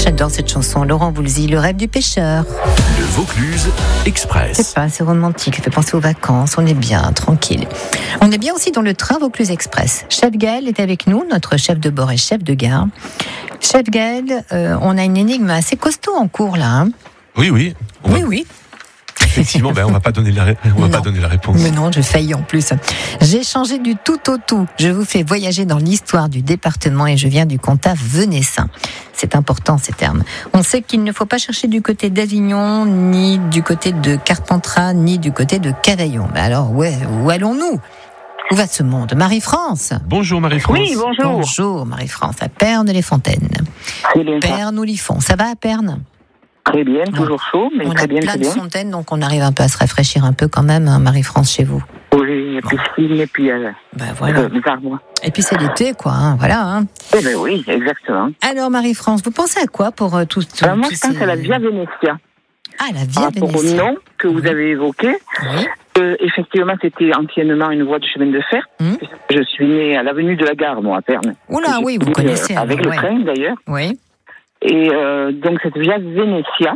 J'adore cette chanson. Laurent Voulzy, Le rêve du pêcheur. Le Vaucluse Express. C'est pas, c'est romantique, ça fait penser aux vacances, on est bien, tranquille. On est bien aussi dans le train Vaucluse Express. Chef Gaël est avec nous, notre chef de bord et chef de gare. Chef Gaël, on a une énigme assez costaud en cours là. Hein. Oui. Oui. Effectivement, on va pas donner la réponse. Mais non, je faillis en plus. J'ai changé du tout au tout. Je vous fais voyager dans l'histoire du département et je viens du comtat venessin. C'est important ces termes. On sait qu'il ne faut pas chercher du côté d'Avignon, ni du côté de Carpentras, ni du côté de Cavaillon. Mais alors, où allons-nous ? Où va ce monde ? Marie-France ? Bonjour Marie-France. Oui, bonjour. Bonjour Marie-France, à Pernes-les-Fontaines. Très bien. Pernes-ou-Lifon, ça va à Pernes ? Très bien, toujours chaud, mais on très bien, a plein très de bien. fontaines, donc on arrive un peu à se rafraîchir un peu quand même, hein, Marie-France, chez vous. Oui, il y a piscine et puis Voilà. les arbres. Et puis c'est l'été, quoi, hein, voilà. Hein. Eh bien oui, exactement. Alors Marie-France, vous pensez à quoi pour tout Moi, je pense à la Via Venezia. Ah, la Par Via rapport au Venezia. nom que vous avez évoqué. Oui. Effectivement, c'était anciennement une voie de chemin de fer. Je suis née à l'avenue de la Gare, moi, à Pernes. Oula, oui, vous connaissez. Avec alors, le train, d'ailleurs. Oui. Et donc, cette Via Venezia,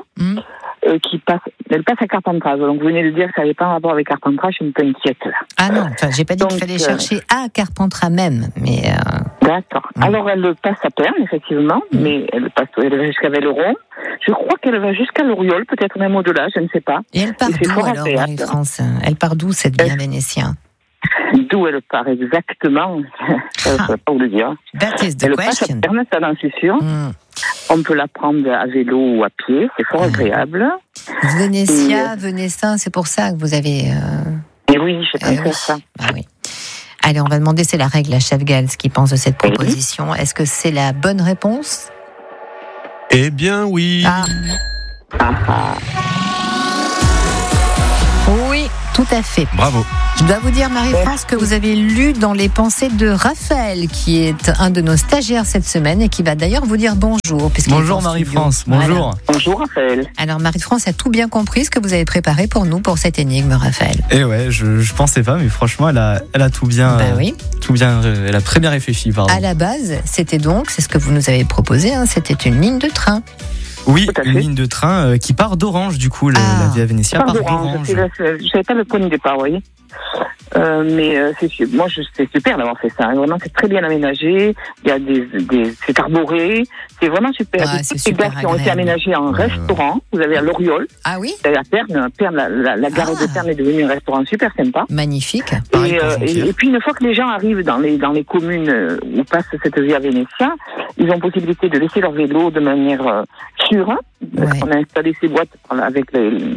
elle passe à Carpentras. Donc, vous venez de dire que ça n'avait pas un rapport avec Carpentras, je suis un peu inquiète, là. Ah non, j'ai pas dit Donc, qu'il fallait chercher à Carpentras même, mais... D'accord. Alors, elle passe à Pernes, effectivement, mais elle va jusqu'à Velleron. Je crois qu'elle va jusqu'à Loriol, peut-être même au-delà, je ne sais pas. Et elle part c'est d'où fort alors, agréable. Marie-France ? Elle part d'où, cette Via Venezia ? D'où elle part exactement, je ne sais pas vous le dire. That is the Elle passe à question. Pernes, ça j'en suis sûre. On peut la prendre à vélo ou à pied, c'est fort agréable. Venezia, Venessin, c'est pour ça que vous avez... Et oui, j'ai pensé à ça. Ah oui. Allez, on va demander, c'est la règle à Chef Gaël, ce qu'il pense de cette proposition. Est-ce que c'est la bonne réponse ? Eh bien oui. Oui, tout à fait. Bravo. Je dois vous dire, Marie-France, que vous avez lu dans les pensées de Raphaël, qui est un de nos stagiaires cette semaine et qui va d'ailleurs vous dire bonjour. Bonjour Marie-France, bonjour. Voilà. Bonjour Raphaël. Alors Marie-France a tout bien compris ce que vous avez préparé pour nous pour cette énigme, Raphaël. Et ouais, je pensais pas, mais franchement, elle a tout bien, elle a très bien réfléchi, pardon. À la base, c'était donc, c'est ce que vous nous avez proposé, hein, c'était une ligne de train. Oui, une ligne de train qui part d'Orange, du coup, la Via Venezia part d'Orange. Je savais pas le point de départ, vous voyez. C'est super d'avoir fait ça. Vraiment, c'est très bien aménagé. Il y a c'est arboré. C'est vraiment super. Ah, toutes les gares qui ont été aménagées en restaurant. Vous avez à Loriol. Ah oui. À Pernes, la gare de Pernes est devenue un restaurant super sympa. Magnifique. Et puis une fois que les gens arrivent dans les communes où passe cette Via Venezia, ils ont possibilité de laisser leur vélo de manière sûre. On a installé ces boîtes avec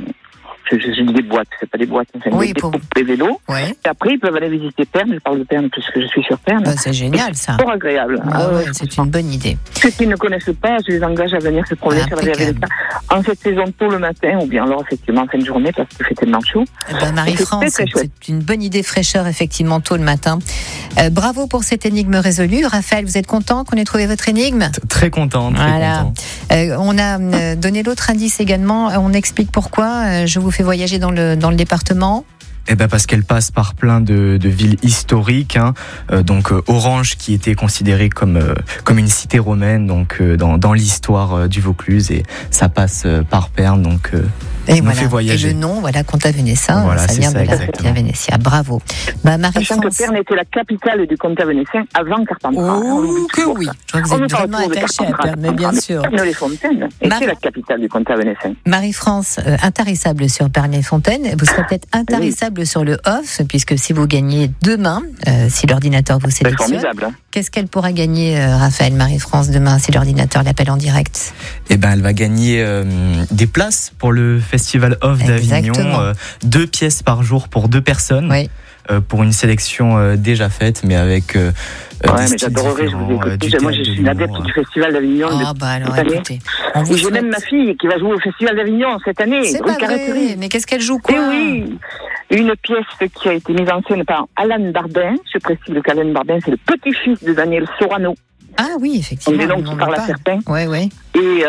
je dis des boîtes, c'est pas des boîtes, pour les vélos. Ouais. Et après, ils peuvent aller visiter Pernes. Je parle de Pernes puisque je suis sur Pernes. C'est génial, ça. C'est fort agréable. C'est une bonne idée. Ceux qui ne connaissent pas, je les engage à venir se promener sur la Via Venezia en cette saison tôt le matin, ou bien alors effectivement en fin de journée parce qu'il fait tellement chaud. Marie-France, c'est une bonne idée fraîcheur, effectivement, tôt le matin. Bravo pour cette énigme résolue. Raphaël, vous êtes content qu'on ait trouvé votre énigme ? Très content, content. On a donné l'autre indice également. On explique pourquoi je vous fais voyager dans le département. Parce qu'elle passe par plein de villes historiques, donc Orange qui était considérée comme une cité romaine, donc dans l'histoire du Vaucluse, et ça passe par Pernes, donc et nous fait voyager. Et le nom, comtat venessin, ça vient de la Via Venezia. Bravo. Sachant que Pernes était la capitale du comtat venessin avant Carpentras. Oh, que oui. Je crois que vous êtes vraiment attachée à Pernes, mais bien sûr. Pernes-les-Fontaines était la capitale du comtat venessin. Marie-France, intarissable sur Pernes-les-Fontaines. Vous serez peut-être intarissable sur le off, puisque si vous gagnez demain, si l'ordinateur vous sélectionne, qu'est-ce qu'elle pourra gagner, Raphaël, Marie-France, demain, si l'ordinateur l'appelle en direct ? Elle va gagner des places pour le Festival Off d'Avignon, 2 pièces par jour pour 2 personnes. Oui. Pour une sélection déjà faite, mais avec mais j'adorerais, je vous écoute. Moi, je suis l'adepte du Festival d'Avignon. Écoutez. J'ai même ma fille qui va jouer au Festival d'Avignon cette année. C'est pas vrai, mais qu'est-ce qu'elle joue, quoi ? Oui, une pièce qui a été mise en scène par Alain Bardin. Je précise qu'Alain Bardin, c'est le petit-fils de Daniel Sorano. Ah oui, effectivement. Donc, qui parle à certains. Oui. Et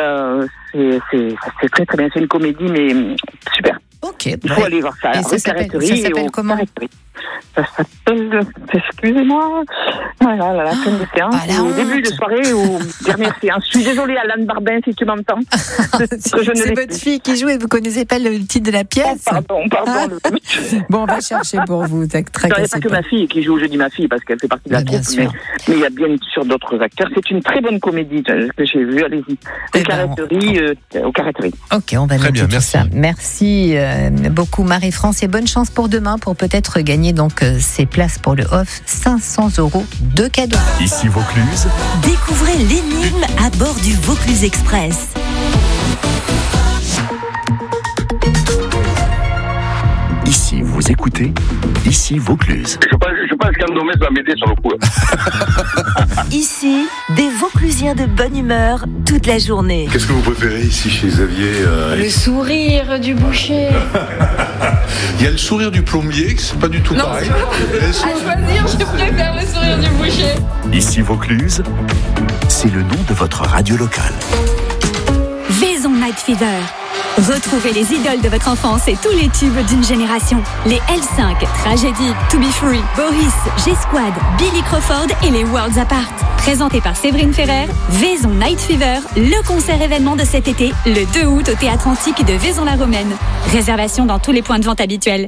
c'est très très bien. C'est une comédie, mais super. Ok. Il faut aller voir ça. Et ça s'appelle comment ? Ça s'appelle, excusez-moi, voilà, la fin de séance, au début de soirée ou dernière séance. Je suis désolée, Alain Barbin, si tu m'entends. C'est votre fille qui joue et vous connaissez pas le titre de la pièce. Pardon. Bon, on va chercher pour vous. Il n'y a pas que ma fille qui joue, je dis ma fille parce qu'elle fait partie de la troupe, mais il y a bien sûr d'autres acteurs. C'est une très bonne comédie que j'ai vue, allez-y. Aux Carretteries. Ok, on va noter tout ça. Merci beaucoup Marie-France et bonne chance pour demain pour peut-être gagner donc ces places pour le off, 500 € de cadeaux. Ici Vaucluse. Découvrez l'énigme à bord du Vaucluse Express. Ici, vous écoutez, ici Vaucluse. Je pense qu'Andomès va m'aider sur le coup. Ici, des Vauclusiens de bonne humeur toute la journée. Qu'est-ce que vous préférez ici chez Xavier Le sourire du boucher. Il y a le sourire du plombier, c'est pas du tout pareil. À choisir, je préfère le sourire du boucher. Ici Vaucluse, c'est le nom de votre radio locale. Vaison Night Fever. Retrouvez les idoles de votre enfance et tous les tubes d'une génération. Les L5, Tragédie, To Be Free, Boris, G-Squad, Billy Crawford et les Worlds Apart. Présenté par Séverine Ferrer, Vaison Night Fever, le concert événement de cet été, le 2 août au Théâtre Antique de Vaison-la-Romaine. Réservation dans tous les points de vente habituels.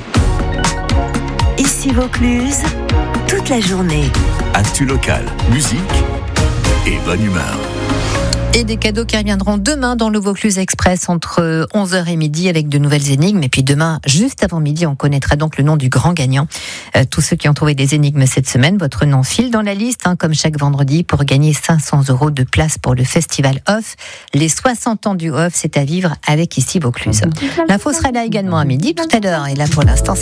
Ici Vaucluse, toute la journée. Actu locale, musique et bonne humeur. Et des cadeaux qui reviendront demain dans le Vaucluse Express entre 11h et midi avec de nouvelles énigmes. Et puis demain, juste avant midi, on connaîtra donc le nom du grand gagnant. Tous ceux qui ont trouvé des énigmes cette semaine, votre nom file dans la liste, comme chaque vendredi, pour gagner 500 € de place pour le festival Off. Les 60 ans du Off, c'est à vivre avec ici Vaucluse. L'info sera là également à midi tout à l'heure. Et là, pour l'instant,